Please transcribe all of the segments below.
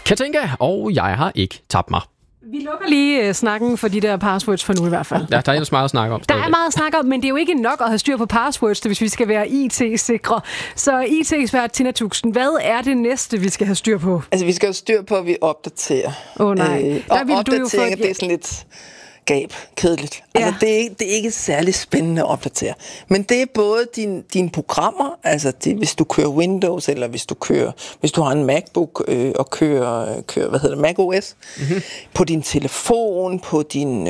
Katinka, og jeg har ikke tabt mig. Vi lukker lige snakken for de der passwords for nu i hvert fald. Ja, der er ellers meget at snakke om. Der er meget at snakke om, men det er jo ikke nok at have styr på passwords, hvis vi skal være IT-sikre. Så IT-ekspert Tina Tuxen, hvad er det næste, vi skal have styr på? Altså, vi skal have styr på, at vi opdaterer. Nej. Og opdatering, det er sådan lidt kedeligt. Altså, Ja. det er ikke særlig spændende at opdatere. Men det er både dine programmer, altså hvis du kører Windows, eller hvis du har en MacBook og kører Mac OS, på din telefon, på din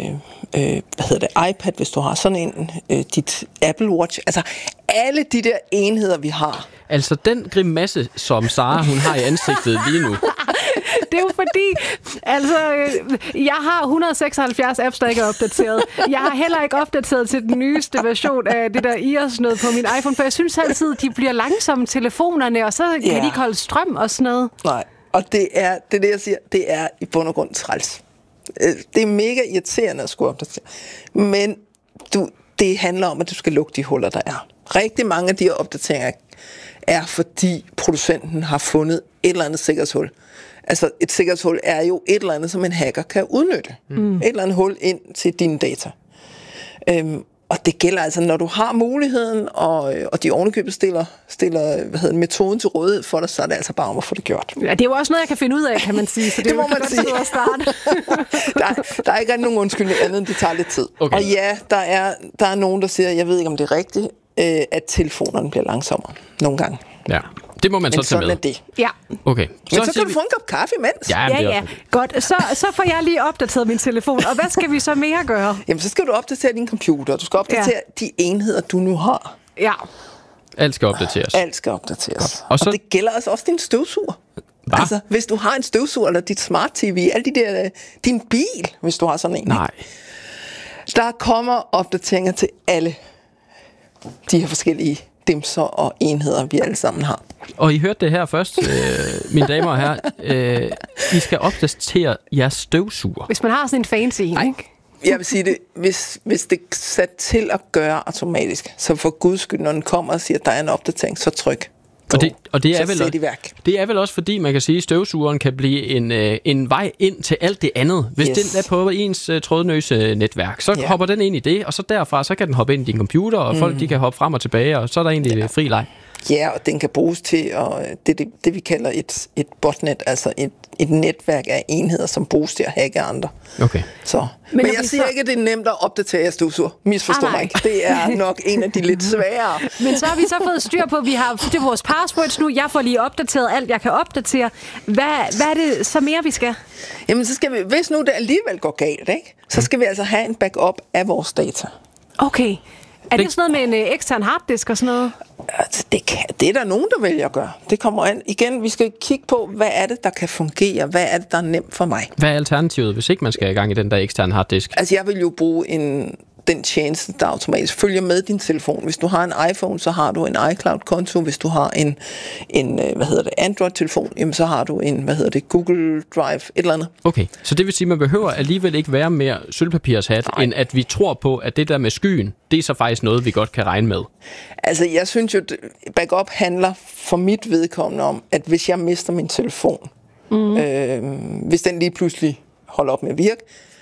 iPad, hvis du har sådan en, dit Apple Watch, altså alle de der enheder, vi har. Altså den grimasse, som Sara hun har i ansigtet lige nu. Det er jo fordi, jeg har 176 apps, der ikke er opdateret. Jeg har heller ikke opdateret til den nyeste version af det der iOS noget på min iPhone, for jeg synes altid, de bliver langsomme telefonerne, og så kan de ikke holde strøm og sådan noget. Nej, og det er det, jeg siger, det er i bund og grund træls. Det er mega irriterende at skulle opdatere. Men det handler om, at du skal lukke de huller, der er. Rigtig mange af de her opdateringer er, fordi producenten har fundet et eller andet sikkerhedshul. Altså et sikkerhedshul er jo et eller andet, som en hacker kan udnytte. Et eller andet hul ind til dine data. Og det gælder altså, når du har muligheden, og de ovenikøbet stiller metoden til rådighed for dig, så er det altså bare om at få det gjort. Ja, det er jo også noget, jeg kan finde ud af, kan man sige. Så det må man sige. At starte. der er ikke rigtig nogen undskyldning andet, end det tager lidt tid. Okay. Og ja, der er nogen, der siger, jeg ved ikke, om det er rigtigt, at telefonerne bliver langsommere nogle gange. Ja, det må man så tage med. Men sådan er det. Ja. Okay. Så kan du få en kop kaffe imens. Ja. Godt. Så får jeg lige opdateret min telefon. Og hvad skal vi så mere gøre? Jamen, så skal du opdatere din computer. Du skal opdatere de enheder, du nu har. Ja. Alt skal opdateres. Alt skal opdateres. Og det gælder altså også din støvsuger. Hva? Altså, hvis du har en støvsuger, eller dit smart TV, alle de der, din bil, hvis du har sådan en. Nej. Der kommer opdateringer til alle de her forskellige dimser og enheder, vi alle sammen har. Og I hørte det her først, mine damer og herrer. I skal opdatere jeres støvsuger. Hvis man har sådan en fancy en, ikke? Jeg vil sige det, hvis det er sat til at gøre automatisk, så for guds skyld, når den kommer og siger, at der er en opdatering, så tryk. Og det er så sæt i værk. Det er vel også fordi, man kan sige, at støvsugeren kan blive en vej ind til alt det andet. Hvis den er på ens trådløse netværk, så hopper den ind i det, og så derfra så kan den hoppe ind i din computer, og folk de kan hoppe frem og tilbage, og så er der egentlig fri leg. Ja, og den kan bruges til det vi kalder et botnet, altså et netværk af enheder, som bruges til at hacke andre. Okay. Så. Men jeg siger ikke, at det er nemt at opdatere jeres støvsuger. Misforstå mig ikke. Det er nok en af de lidt sværere. Men så har vi så fået styr på, at vi har det vores passwords nu. Jeg får lige opdateret alt, jeg kan opdatere. Hvad er det så mere, vi skal? Jamen, så skal vi, hvis nu det alligevel går galt, ikke? Så skal vi altså have en backup af vores data. Okay. Er det sådan noget med en ekstern harddisk og sådan noget? Altså, det er der nogen, der vælger at gøre. Det kommer an. Igen, vi skal kigge på, hvad er det, der kan fungere? Hvad er det, der er nemt for mig? Hvad er alternativet, hvis ikke man skal i gang i den der eksterne harddisk? Altså, jeg vil jo bruge den tjeneste, der automatisk følger med din telefon. Hvis du har en iPhone, så har du en iCloud-konto. Hvis du har en Android-telefon, jamen, så har du en, Google Drive, et eller andet. Okay, så det vil sige, at man behøver alligevel ikke være mere sølvpapirshat, end at vi tror på, at det der med skyen, det er så faktisk noget, vi godt kan regne med. Altså, jeg synes jo, at backup handler for mit vedkommende om, at hvis jeg mister min telefon, hvis den lige pludselig holder op med at virke,